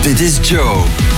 Dit is Joe.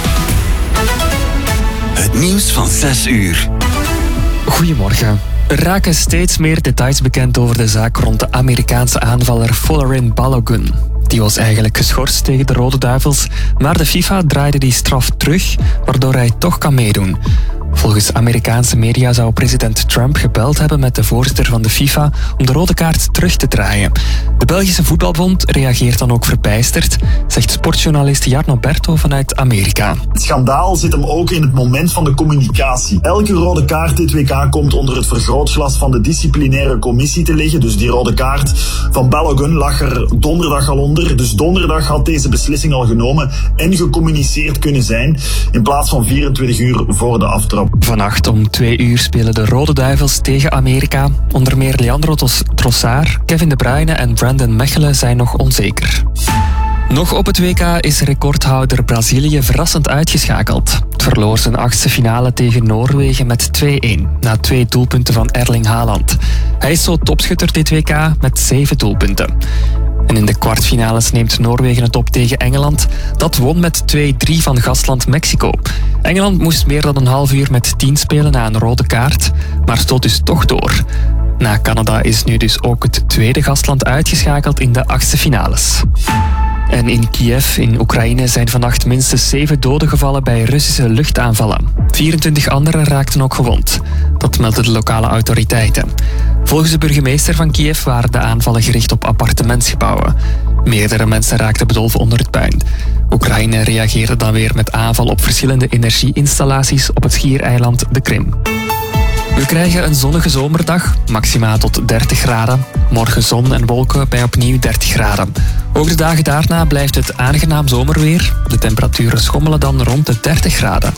Het nieuws van 6 uur. Goedemorgen. Er raken steeds meer details bekend over de zaak rond de Amerikaanse aanvaller Folarin Balogun. Die was eigenlijk geschorst tegen de Rode Duivels, maar de FIFA draaide die straf terug, waardoor hij toch kan meedoen. Volgens Amerikaanse media zou president Trump gebeld hebben met de voorzitter van de FIFA om de rode kaart terug te draaien. De Belgische Voetbalbond reageert dan ook verbijsterd, zegt sportjournalist Jarno Berto vanuit Amerika. Het schandaal zit hem ook in het moment van de communicatie. Elke rode kaart dit WK komt onder het vergrootglas van de disciplinaire commissie te liggen. Dus die rode kaart van Balogun lag er donderdag al onder. Dus donderdag had deze beslissing al genomen en gecommuniceerd kunnen zijn, in plaats van 24 uur voor de aftrap. Vannacht om 2 uur spelen de Rode Duivels tegen Amerika. Onder meer Leandro Trossard, Kevin De Bruyne en Brandon Mechelen zijn nog onzeker. Nog op het WK is recordhouder Brazilië verrassend uitgeschakeld. Het verloor zijn 8e finale tegen Noorwegen met 2-1, na 2 doelpunten van Erling Haaland. Hij is zo topschutter dit WK met 7 doelpunten. En in de kwartfinales neemt Noorwegen het op tegen Engeland. Dat won met 2-3 van gastland Mexico. Engeland moest meer dan een half uur met 10 spelen na een rode kaart, maar stoot dus toch door. Na Canada is nu dus ook het tweede gastland uitgeschakeld in de 8e finales. En in Kiev, in Oekraïne, zijn vannacht minstens 7 doden gevallen bij Russische luchtaanvallen. 24 anderen raakten ook gewond. Dat melden de lokale autoriteiten. Volgens de burgemeester van Kiev waren de aanvallen gericht op appartementsgebouwen. Meerdere mensen raakten bedolven onder het puin. Oekraïne reageerde dan weer met aanval op verschillende energieinstallaties op het schiereiland de Krim. We krijgen een zonnige zomerdag, maxima tot 30 graden. Morgen zon en wolken bij opnieuw 30 graden. Ook de dagen daarna blijft het aangenaam zomerweer. De temperaturen schommelen dan rond de 30 graden.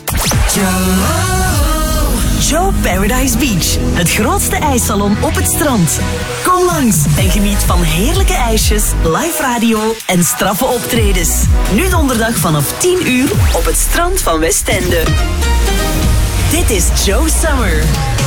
Joe Paradise Beach, het grootste ijssalon op het strand. Kom langs en geniet van heerlijke ijsjes, live radio en straffe optredens. Nu donderdag vanaf 10 uur op het strand van Westende. Dit is Joe Summer.